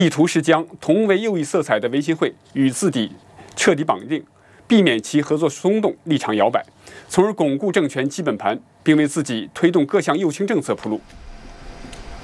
意图是将同为右翼色彩的维新会与自己彻底绑定，避免其合作松动、立场摇摆，从而巩固政权基本盘，并为自己推动各项右倾政策铺路。